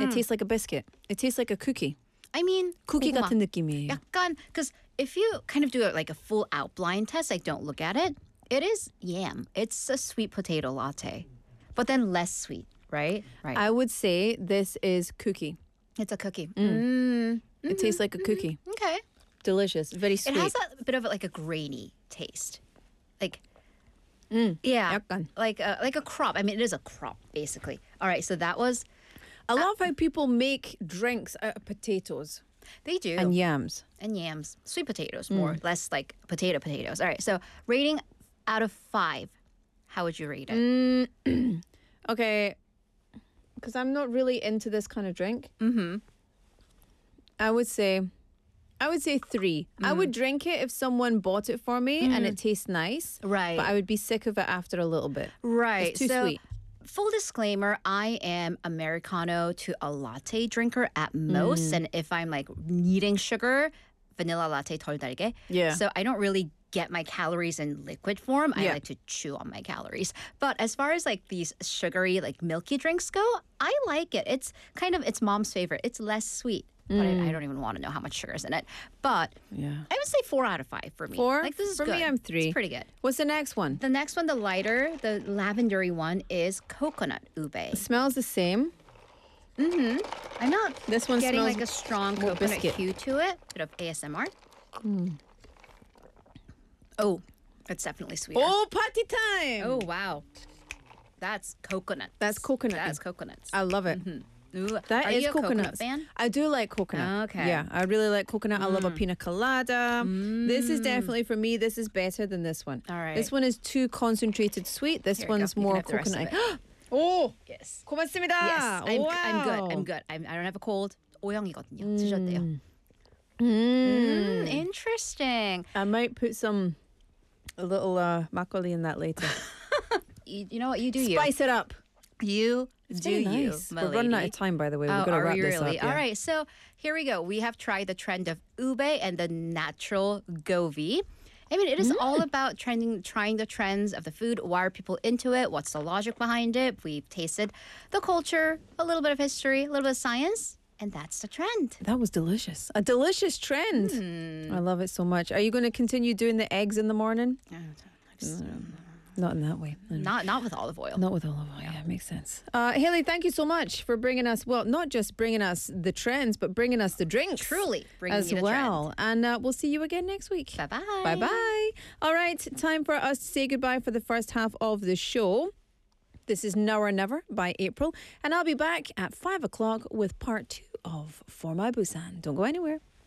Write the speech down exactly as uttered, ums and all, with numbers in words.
it tastes like a biscuit. It tastes like a cookie. I mean, 쿠키 고구마. 같은 느낌이에요. 약간, because if you kind of do it like a full out blind test, like don't look at it, it is yam. It's a sweet potato latte, but then less sweet, right? Right. I would say this is cookie. It's a cookie. Mm. It tastes like a cookie. Okay. Delicious. Very sweet. It has a bit of like a grainy taste, like Mm, yeah, 약간. like a, like a crop. I mean, it is a crop basically. All right, so that was I love how people make drinks out of potatoes they do and yams. and yams, sweet potatoes, more less like potato potatoes. All right, so rating out of five, how would you rate it? Mm, okay, because I'm not really into this kind of drink. Mm-hmm. I would say, I would say three. I would drink it if someone bought it for me and it tastes nice. Right. But I would be sick of it after a little bit. Right. It's too so, sweet. Full disclaimer, I am Americano to a latte drinker at most. And if I'm like needing sugar, vanilla latte 덜 달게. Yeah. So I don't really get my calories in liquid form. I Yeah. like to chew on my calories. But as far as like these sugary, like milky drinks go, I like it. It's kind of, it's mom's favorite. It's less sweet. But I, I don't even want to know how much sugar is in it. But Yeah. I would say four out of five for me. Four? Like this is For good. me, I'm three. It's pretty good. What's the next one? The next one, the lighter, the lavendery one, is coconut ube. It smells the same. I'm not This one getting smells like a strong more coconut biscuit. hue to it. Bit of A S M R. Oh, it's definitely sweeter. Oh, party time! Oh, wow. That's coconut. That's coconut. That's coconuts. I love it. Ooh, That are is you a coconut coconuts. fan? I do like coconut. Okay. Yeah, I really like coconut. I love a pina colada. This is definitely for me. This is better than this one. All right. This one is too concentrated sweet. This Here we go. one's You can more have the rest of coconut. it. Oh, Yes. 고맙습니다. Yes, I'm, wow. I'm good. I'm good. I'm, I don't have a cold. 오형이거든요. 드셨대요. Mm. Mm, interesting. I might put some a little uh, makgeolli in that later. You, you know what? You do you. Spice it up. You It's do very you, nice. my We're running out lady. of time, by the way. We've Oh, got to are wrap we this really? up. Yeah. All right, so here we go. We have tried the trend of ube and the natural govi. I mean, it is Mm. all about trending, trying the trends of the food. Why are people into it? What's the logic behind it? We've tasted the culture, a little bit of history, a little bit of science, and that's the trend. That was delicious. A delicious trend. Hmm. I love it so much. Are you going to continue doing the eggs in the morning? Not in that way. Not not with olive oil. Not with olive oil. Yeah, makes sense. Uh, Haley, thank you so much for bringing us, well, not just bringing us the trends, but bringing us the drinks. Truly bringing as you the well. And uh, we'll see you again next week. Bye bye. Bye bye. All right, time for us to say goodbye for the first half of the show. This is Now or Never by April, and I'll be back at five o'clock with part two of For My Busan. Don't go anywhere.